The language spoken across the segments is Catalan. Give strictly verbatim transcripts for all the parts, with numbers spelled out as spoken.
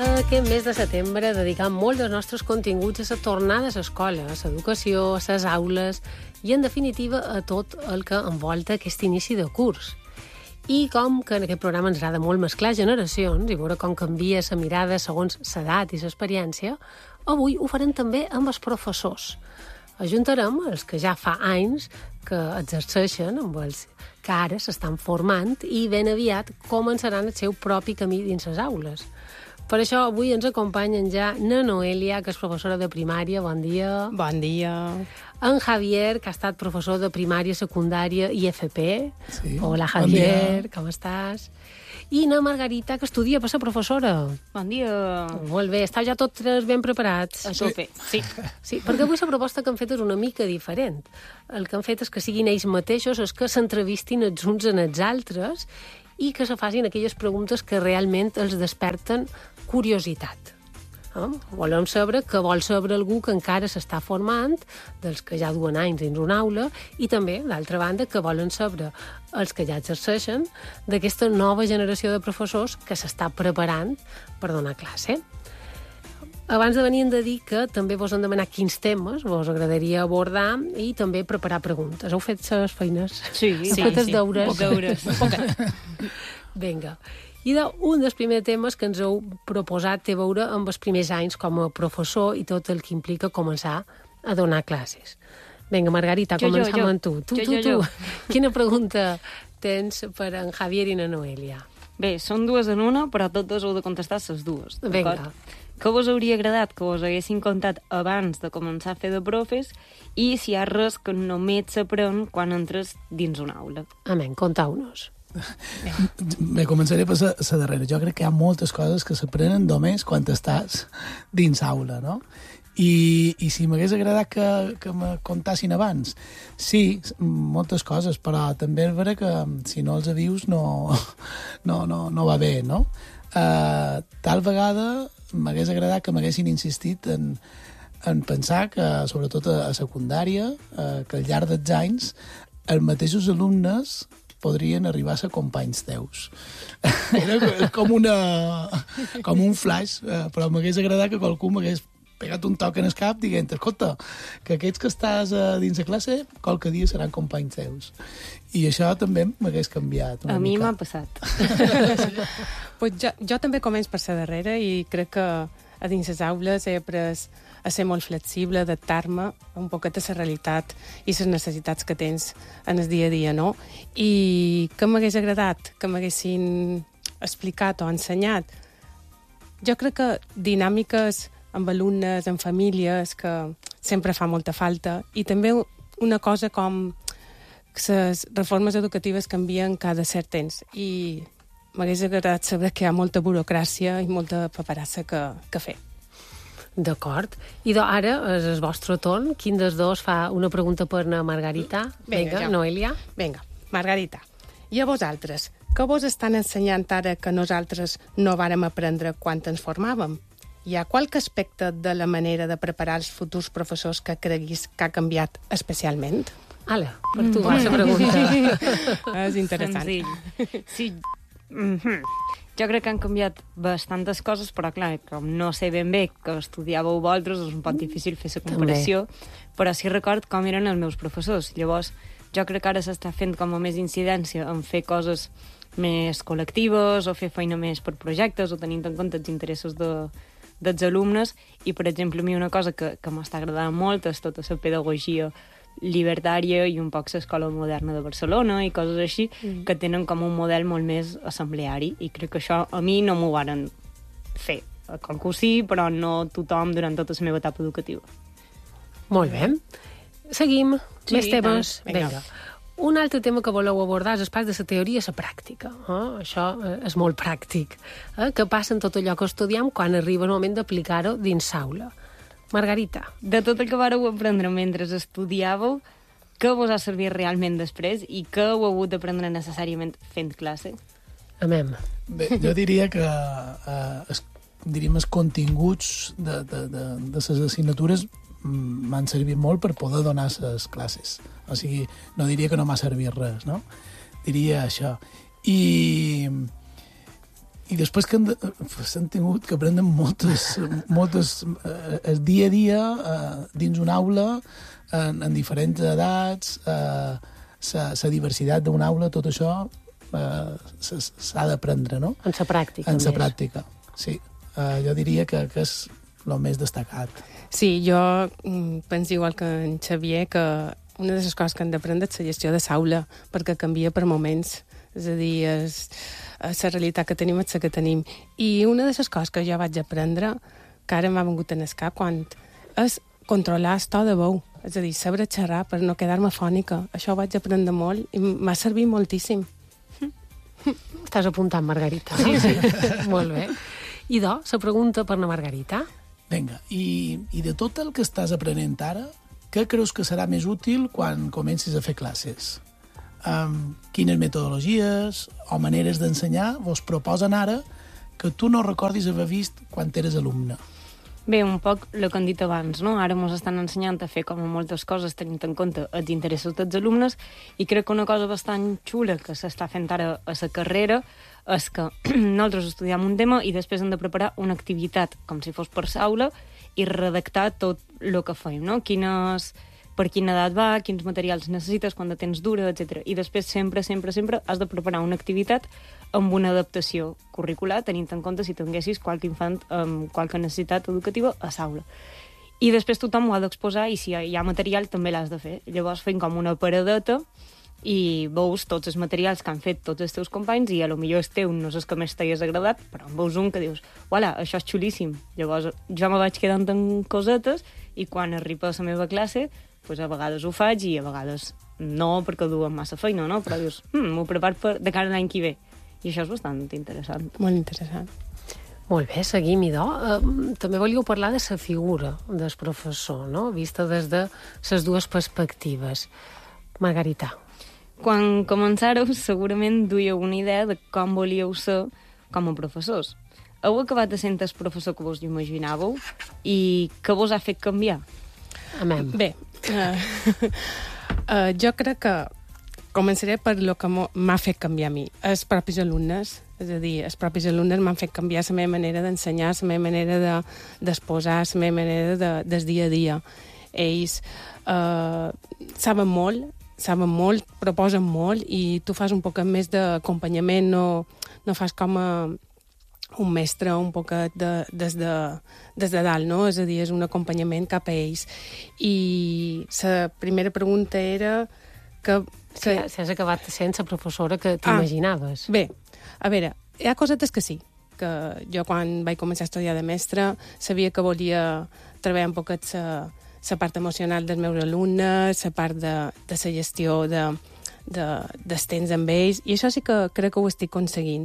Aquest mes de setembre dedicam molt dels nostres continguts a la tornada a l'escola, a l'educació, a les aules i, en definitiva, a tot el que envolta aquest inici de curs. I com que en aquest programa ens agrada molt mesclar generacions i veure com canvia la mirada segons l'edat i l'experiència, avui ho farem també amb els professors. Ajuntarem els que ja fa anys que exerceixen amb els que ara s'estan formant i ben aviat començaran el seu propi camí dins les aules. Per això avui ens acompanyen ja na Noelia, que és professora de primària. Bon dia. Bon dia. En Javier, que ha estat professor de primària, secundària i F P. Sí. Hola, Javier, com estàs? I na Margarita, que estudia per ser professora. Bon dia. Molt bé, estàu ja tots tres ben preparats? A tope, sí. Sí, perquè avui la proposta que han fet és una mica diferent. El que han fet és que siguin ells mateixos, és que s'entrevistin els uns en els altres i que se facin aquelles preguntes que realment els desperten curiositat. Eh? Volem saber què vol saber algú que encara s'està formant, dels que ja duen anys dins una aula, i també, d'altra banda, que volen saber els que ja exerceixen d'aquesta nova generació de professors que s'està preparant per donar classe. Abans de venir hem de dir que també vos han demanat quins temes vos agradaria abordar i també preparar preguntes. Heu fet les feines? Sí, Heu sí. fet els sí. deures? Deures. Vinga. I de, un dels primers temes que ens heu proposat té a veure amb els primers anys com a professor i tot el que implica començar a donar classes. Vinga, Margarita, Jo, jo, començam jo. amb tu. Tu, Jo, tu, jo, tu. jo. Quina pregunta tens per en Javier i na Noelia? Bé, són dues en una, però totes heu de contestar les dues. Vinga. D'acord? Què vos hauria agradat que vos haguessin contat abans de començar a fer de profes i si hi ha res que només s'aprèn quan entres dins una aula? Amén, contau-nos. Bé, començaré per la, la darrera. Jo crec que hi ha moltes coses que s'aprenen només quan estàs dins aula, no? I, i si m'hagués agradat que, que me contassin abans, sí, moltes coses, però també és vera que si no els vius no, no, no, no va bé, no? Uh, tal vegada m'hagués agradat que m'haguessin insistit en, en pensar que, sobretot a, a secundària, uh, que al llarg dels anys els mateixos alumnes podrien arribar a ser companys teus. Era com, una, com un flash, uh, però m'hagués agradat que qualcú m'hagués pegat un toc en el cap dient, escolta, que aquests que estàs uh, dins la classe qualque dia seran companys teus. I això també m'hagués canviat una A mi mica. m'ha passat. Pues jo, jo també començo per ser darrere i crec que a dins les aules he après a ser molt flexible, adaptar-me un poquet a la realitat i les necessitats que tens en el dia a dia, no? I que m'hagués agradat que m'haguessin explicat o ensenyat. Jo crec que dinàmiques amb alumnes, amb famílies, que sempre fa molta falta, i també una cosa com les reformes educatives canvien cada cert temps, i m'hagués agradat saber que hi ha molta burocràcia i molta paperassa que, que fer. D'acord. I do, ara és el vostre torn. Quin dels dos fa una pregunta per na Margarita? Vinga, Vinga, ja. Noelia. Vinga, Margarita, i a vosaltres, què vos estan ensenyant ara que nosaltres no vàrem aprendre quan ens formàvem? Hi ha qualque aspecte de la manera de preparar els futurs professors que creguis que ha canviat especialment? Ala, per tu va la pregunta. És interessant. Senzill. Sí. Mm-hmm. Jo crec que han canviat bastantes coses, però clar, com no sé ben bé que estudiàveu vosaltres, és un poc difícil fer la comparació, però sí record com eren els meus professors. Llavors, jo crec que ara s'està fent com a més incidència en fer coses més col·lectives o fer feina més per projectes o tenint en compte els interessos de, dels alumnes. I, per exemple, a mi una cosa que, que m'està agradant molt és tota la pedagogia libertària i un poc l'escola moderna de Barcelona i coses així, mm. que tenen com un model molt més assembleari, i crec que això a mi no m'ho varen fer. Qualcú sí, però no tothom durant tota la meva etapa educativa. Molt bé. Seguim. Sí, Més temes. Vinga. Vinga. Un altre tema que voleu abordar és el pas de la teoria a la pràctica. Eh? Això eh, és molt pràctic. Eh? Què passa en tot allò que estudiem quan arriba el moment d'aplicar-ho dins l'aula? Margarita. De tot el que vareu aprendre mentre estudiàveu, què vos ha servit realment després i què heu hagut d'aprendre necessàriament fent classe? Amem. Bé, jo diria que eh, es, diríem, els continguts de, de, de, de les assignatures m'han servit molt per poder donar les classes. O sigui, no diria que no m'ha servit res, no? Diria això. I i després que s'han tingut que aprendre moltes, moltes eh, el dia a dia eh, dins una aula, en, en diferents edats, eh, la diversitat d'una aula, tot això eh, s'ha d'aprendre, no? En la pràctica. En la pràctica, sí. Eh, jo diria que, que és el més destacat. Sí, jo penso igual que en Xavier, que una de les coses que hem d'aprendre és la gestió de l'aula, perquè canvia per moments. És a dir, és, la realitat que tenim és la que tenim. I una de les coses que jo vaig aprendre, que ara m'ha vengut en el cap, quan és controlar el to de veu. És a dir, saber xerrar per no quedar-me fònica. Això ho vaig aprendre molt i m'ha servit moltíssim. Estàs apuntant, Margarita. Sí, sí. Molt bé. I do, la pregunta per la Margarita. Vinga, i, i de tot el que estàs aprenent ara, què creus que serà més útil quan comencis a fer classes? Um, quines metodologies o maneres d'ensenyar vos proposen ara que tu no recordis haver vist quan eres alumne? Bé, un poc el que han dit abans, no? Ara ens estan ensenyant a fer com a moltes coses tenint en compte els interessos dels alumnes, i crec que una cosa bastant xula que s'està fent ara a la carrera és que nosaltres estudiem un tema i després hem de preparar una activitat com si fos per l'aula i redactar tot el que fem, no? Quines, per quina edat va, quins materials necessites, quan de temps dura, etcètera. I després sempre, sempre, sempre has de preparar una activitat amb una adaptació curricular, tenint en compte si tinguessis qualque infant amb qualque necessitat educativa a l'aula. I després tothom ho ha d'exposar i si hi ha material també l'has de fer. Llavors fem com una paradeta i veus tots els materials que han fet tots els teus companys i a lo millor el teu no és el que més t'hagués agradat, però en veus un que dius, uala, això és xulíssim. Llavors jo me vaig quedant en cosetes i quan arriba a la meva classe, pues a vegades ho faig i a vegades no, perquè duen massa feina, no? Però dius, hm, m'ho preparo per, de cara a l'any que ve. I això és bastant interessant. Molt interessant. Molt bé, seguim, idò. Uh, també volíeu parlar de la figura del professor, no? Vista des de les dues perspectives. Margarita. Quan començàreu, segurament duíeu una idea de com volíeu ser com a professors. Heu acabat de ser el professor que vos imaginàveu i què vos ha fet canviar? Amem. Bé, uh, uh, jo crec que començaré per lo que m'ha fet canviar a mi. Els propis alumnes, és a dir, els propis alumnes m'han fet canviar la meva manera d'ensenyar, la meva manera de, d'exposar, la meva manera de, del dia a dia. Ells uh, saben molt, saben molt, proposen molt i tu fas un poc més d'acompanyament, no, no fas com a un mestre un poquet de, des, de, des de dalt, no? És a dir, és un acompanyament cap a ells. I la primera pregunta era que... que... Si, si has acabat sent la professora que t'imaginaves. Ah, bé, a veure, hi ha cosetes que sí, que jo quan vaig començar a estudiar de mestre sabia que volia treballar un poquet la, la part emocional dels meus alumnes, la part de, de la gestió de, de, dels temps amb ells, i això sí que crec que ho estic aconseguint.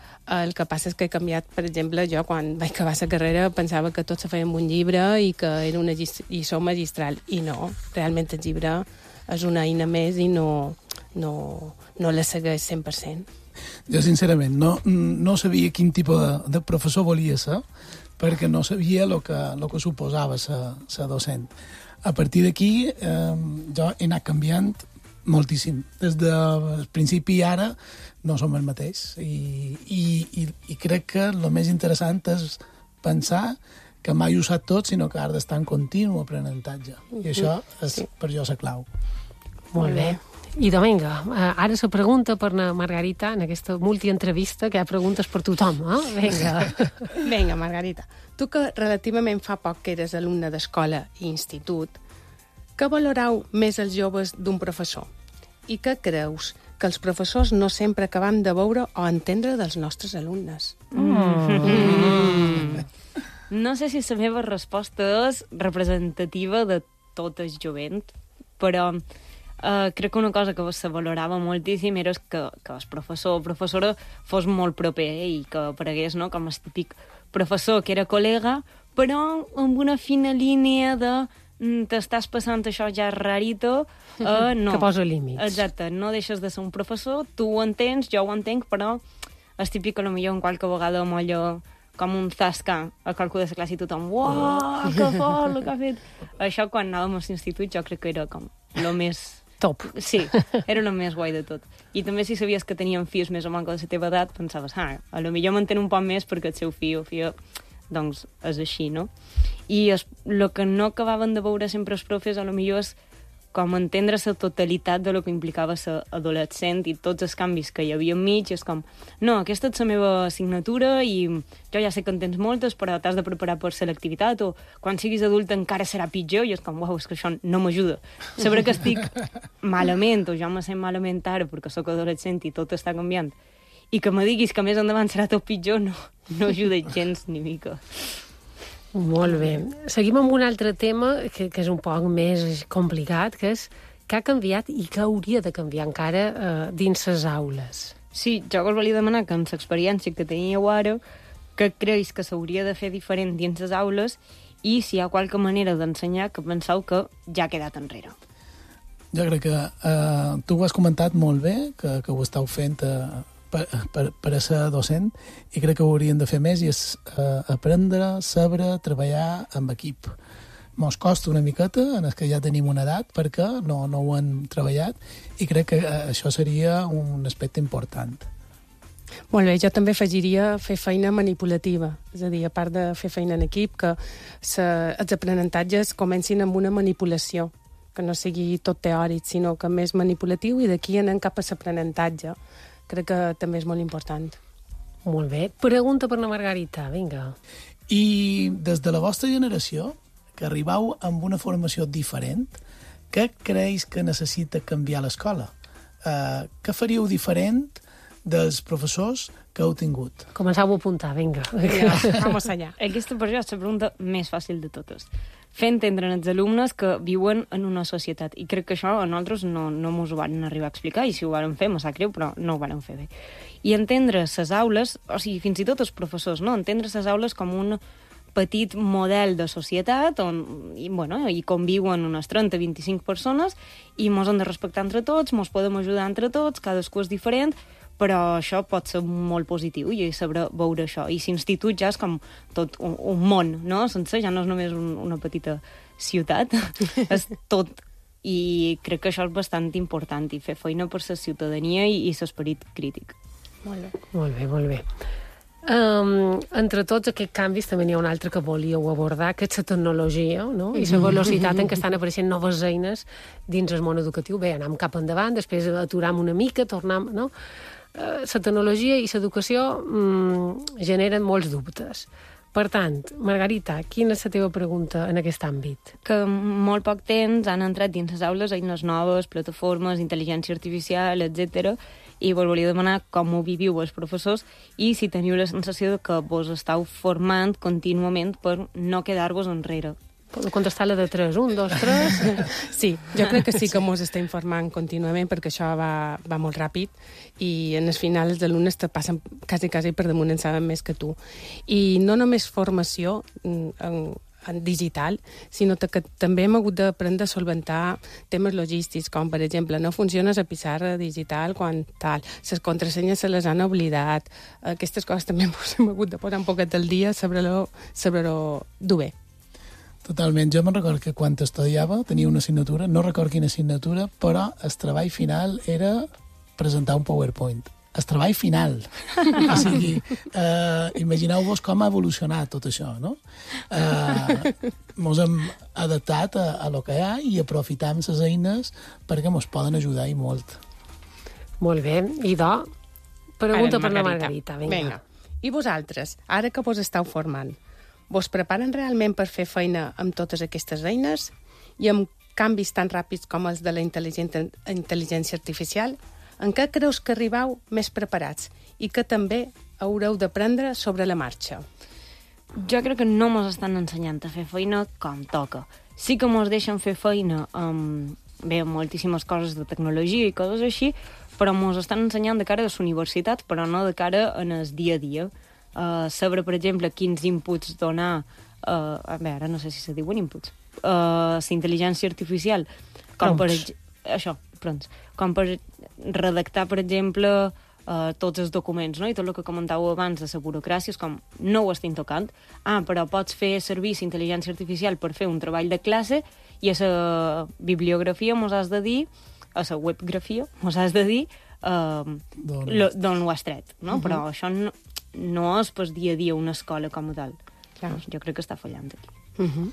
El que passa és que he canviat, per exemple, jo quan vaig acabar la carrera pensava que tot se feia amb un llibre i que era una lliçó magistral, i no, realment el llibre és una eina més i no, no, no la segueix cent per cent. Jo, sincerament, no, no sabia quin tipus de, de professor volia ser, perquè no sabia el que, lo que suposava ser docent. A partir d'aquí, eh, jo he anat canviant moltíssim. Des del principi i ara no som el mateix. I, i, i, i crec que el més interessant és pensar que mai ho sap tot, sinó que ha d'estar en continu aprenentatge. I això és sí. Per jo la clau. Molt bé. I Dominga, ara la pregunta per la Margarita, en aquesta multientrevista, que hi ha preguntes per tothom, eh? Vinga. Vinga, Margarita. Tu que relativament fa poc que eres alumne d'escola i institut, què valorau més els joves d'un professor? I què creus que els professors no sempre acabam de veure o entendre dels nostres alumnes? Mm. Mm. No sé si la meva resposta és representativa de tot el jovent, però Uh, crec que una cosa que se valorava moltíssim era que, que el professor o professora fos molt proper i que aparegués, no?, com el típic professor que era col·lega, però amb una fina línia de mm, t'estàs passant això ja rarito, uh, no. Que posa límits. Exacte, no deixes de ser un professor, tu ho entens, jo ho entenc, però és típic que potser en qualque vegada amb allò com un zasca a qualcú de la classe i tothom, uau, que fort el que ha fet. Això quan anàvem a l'institut jo crec que era com el més top. Sí, era el més guai de tot. I també si sabies que tenien fills més o menys de la teva edat, pensaves, ah, a lo millor m'entén un poc més perquè el seu fill o filla, doncs és així, no? I el que no acabaven de veure sempre els profes, a lo millor és com entendre la totalitat de lo que implicava ser adolescent i tots els canvis que hi havia enmig, és com, no, aquesta és la meva assignatura i jo ja sé que en tens moltes, però t'has de preparar per selectivitat, o quan siguis adult encara serà pitjor, i és com, uau, és que això no m'ajuda. Saber que estic malament, o jo me sent malament ara perquè sóc adolescent i tot està canviant, i que me diguis que més endavant serà tot pitjor, no, no ajuda gens ni mica. Molt bé. Seguim amb un altre tema que, que és un poc més complicat, que és què ha canviat i què hauria de canviar encara eh, dins les aules. Sí, jo us volia demanar que en l'experiència que teníeu ara, què creus que s'hauria de fer diferent dins les aules i si hi ha qualque manera d'ensenyar que penseu que ja ha quedat enrere. Jo crec que eh, tu ho has comentat molt bé, que, que ho esteu fent eh, per, per, per a ser docent, i crec que ho haurien de fer més, i és eh, aprendre, saber, treballar amb equip. Mos costa una miqueta, en el que ja tenim una edat, perquè no, no ho han treballat, i crec que eh, això seria un aspecte important. Molt bé, jo també afegiria fer feina manipulativa, és a dir, a part de fer feina en equip, que se, els aprenentatges comencin amb una manipulació, que no sigui tot teòric, sinó que més manipulatiu, i d'aquí anem cap a l'aprenentatge. Crec que també és molt important. Molt bé. Pregunta per la Margarita, vinga. I des de la vostra generació, que arribau amb una formació diferent, què creus que necessita canviar l'escola? Uh, què faríeu diferent dels professors que heu tingut? Començau a apuntar, vinga. Ja, vamos allà. Aquesta per jo és la pregunta més fàcil de totes. Fer entendre als alumnes que viuen en una societat. I crec que això a nosaltres no, no mos ho van arribar a explicar, i si ho varen fer, me sap greu, però no ho varen fer bé. I entendre les aules, o sigui, fins i tot els professors, no? Entendre les aules com un petit model de societat on i, bueno, hi conviuen unes trenta a vint-i-cinc persones i mos hem de respectar entre tots, mos podem ajudar entre tots, cadascú és diferent, però això pot ser molt positiu i saber veure això. I l'institut ja és com tot un, un món, no? Sense, ja no és només un, una petita ciutat, és tot. I crec que això és bastant important, i fer feina per la ciutadania i, i l'esperit crític. Molt bé, molt bé. Molt bé. Um, entre tots aquests canvis també n'hi ha un altre que volíeu abordar, que és la tecnologia, no? I la velocitat en què estan apareixent noves eines dins el món educatiu. Bé, anem cap endavant, després aturam una mica, tornem, no? Uh, la tecnologia i l'educació um, generen molts dubtes. Per tant, Margarita, quina és la teva pregunta en aquest àmbit? Que molt poc temps han entrat dins les aules eines noves, plataformes, intel·ligència artificial, etcètera, i vos volia demanar com ho viviu els professors i si teniu la sensació que vos estàu formant contínuament per no quedar-vos enrere. Contestar la de tres. Un, dos, tres... Sí, jo crec que sí que mos està informant contínuament, perquè això va, va molt ràpid, i en el final els alumnes te passen quasi, quasi per damunt, en saben més que tu. I no només formació en, en digital, sinó que també hem hagut d'aprendre a solventar temes logístics, com per exemple, no funciona la pissarra digital quan tal, les contrasenyes se les han oblidat. Aquestes coses també hem hagut de posar un poquet al dia, saber-ho saber dur bé. Totalment. Jo me'n recordo que quan estudiava tenia una assignatura, no recordo quina assignatura, però el treball final era presentar un PowerPoint. El treball final. O sigui, eh, imagineu-vos com ha evolucionat tot això, no? Eh, mos hem adaptat a, a lo que hi ha i aprofitam les eines perquè mos poden ajudar i molt. Molt bé. I do, pregunta Ara, per la Margarita. Vinga. Vinga. I vosaltres, ara que vos esteu formant, vos preparen realment per fer feina amb totes aquestes eines i amb canvis tan ràpids com els de la intel·ligència artificial? En què creus que arribeu més preparats i que també haureu d'aprendre sobre la marxa? Jo crec que no mos estan ensenyant a fer feina com toca. Sí que mos deixen fer feina amb, bé, amb moltíssimes coses de tecnologia i coses així, però mos estan ensenyant de cara a la universitat, però no de cara en el dia a dia. Uh, saber, per exemple, quins inputs donar, uh, a veure, ara no sé si se diuen inputs, uh, la intel·ligència artificial, com per, això, prompts, com per redactar, per exemple, uh, tots els documents, no? I tot el que comentàveu abans de la burocràcia, és com, no ho estic tocant, ah, però pots fer servir la intel·ligència artificial per fer un treball de classe i a la bibliografia mos has de dir a la webgrafia mos has de dir eh, d'on ho has tret, no? Uh -huh. Però això no, no és pel dia a dia una escola com a tal. Clar. Jo crec que està fallant aquí. Uh -huh.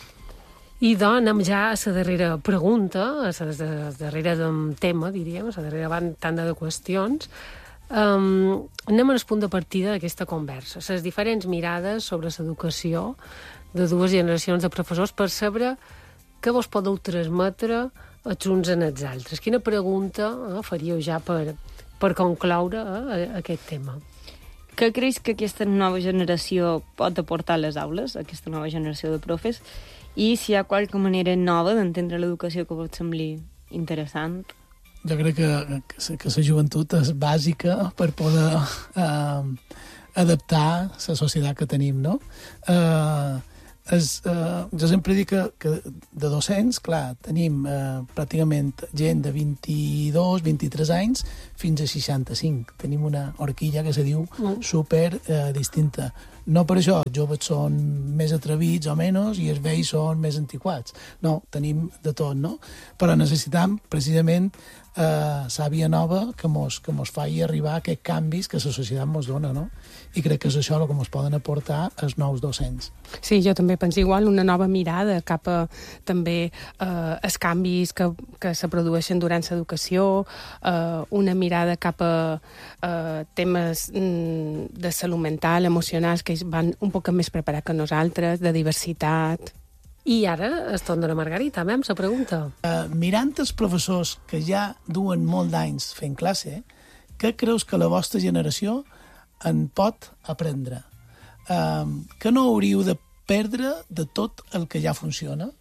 I doncs anem ja a la darrera pregunta, a la darrera tema, diríem, a la darrera tanda de qüestions. Um, anem al punt de partida d'aquesta conversa, les diferents mirades sobre l'educació de dues generacions de professors per saber què vos podeu transmetre els uns en els altres. Quina pregunta eh, faríeu ja per, per concloure eh, aquest tema? Què creus que aquesta nova generació pot aportar a les aules, aquesta nova generació de profes, i si hi ha qualque manera nova d'entendre l'educació que vos sembli interessant? Jo crec que, que, que la joventut és bàsica per poder eh, adaptar la societat que tenim, no? Eh, és, eh, jo sempre dic que, que de docents, clar, tenim eh, pràcticament gent de vint-i-dos, vint-i-tres anys fins a seixanta-cinc. Tenim una horquilla que se diu super eh, distinta. No per això els joves són més atrevits o menys i els vells són més antiquats. No, tenim de tot, no? Però necessitam, precisament, eh, sàvia nova que mos, que mos faci arribar a aquests canvis que la societat mos dona, no? I crec que és això el que mos poden aportar els nous docents. Sí, jo també penso igual, una nova mirada cap a també eh, els canvis que, que se produeixen durant l'educació, eh, una mirada cap a eh, temes mm, de salut mental, emocionals, que van un poc més preparats que nosaltres, de diversitat. I ara es torna a Margarita, amb la pregunta. Uh, mirant els professors que ja duen molt d'anys fent classe, què creus que la vostra generació en pot aprendre? Uh, que no hauríeu de perdre de tot el que ja funciona?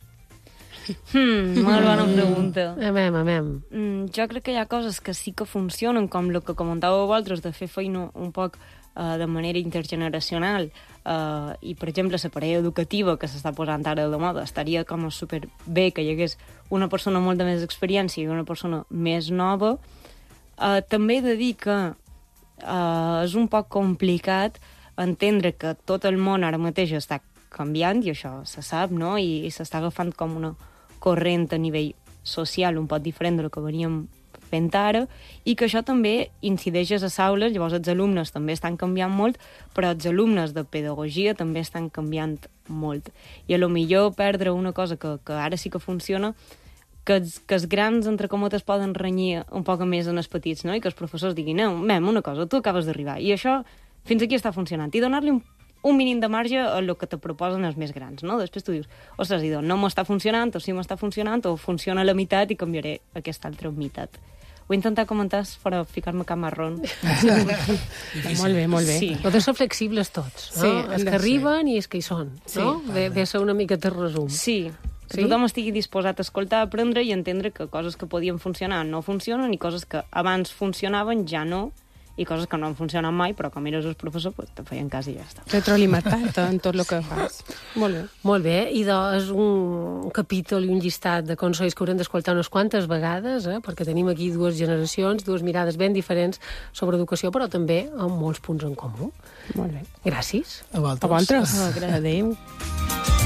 Hmm, molt bona pregunta. Amem, amem. Mm, jo crec que hi ha coses que sí que funcionen, com el que comentàveu vosaltres, de fer feina un poc uh, de manera intergeneracional. Uh, I, per exemple, la parella educativa que s'està posant ara de moda, estaria com a superbé que hi hagués una persona amb molta més experiència i una persona més nova. Uh, també he de dir que uh, és un poc complicat entendre que tot el món ara mateix està canviant, i això se sap, no? I, i s'està agafant com una corrent a nivell social un poc diferent del que veníem fent ara, i que això també incideix a les aules. Llavors els alumnes també estan canviant molt, però els alumnes de pedagogia també estan canviant molt. I a lo millor perdre una cosa que, que ara sí que funciona, que els, que els grans, entre cometes, poden renyir un poc més en els petits, no? I que els professors diguin, no, mem, una cosa, tu acabes d'arribar, i això fins aquí està funcionant, i donar-li un un mínim de marge a el que te proposen els més grans, no? Després tu dius, ostres, idò, no m'està funcionant, o sí m'està funcionant, o funciona a la meitat i canviaré aquesta altra meitat. Ho he intentat comentar per ficar-me cap marrón. Sí. Molt bé, molt bé. Sí. Podem ser flexibles tots, no? Sí, els que arriben i els que hi són, sí, no? De, de ser una mica de resum. Sí, que sí? tothom estigui disposat a escoltar, a aprendre i entendre que coses que podien funcionar no funcionen, i coses que abans funcionaven ja no, i coses que no han funcionat mai, però com eres el professor, pues, te feien cas i ja està. Retroalimentat en tot el que fas. Molt bé. Molt bé, i doncs és un capítol i un llistat de consells que haurem d'escoltar unes quantes vegades, eh? Perquè tenim aquí dues generacions, dues mirades ben diferents sobre educació, però també amb molts punts en comú. Molt bé. Gràcies. A vosaltres. A vosaltres. Adéu.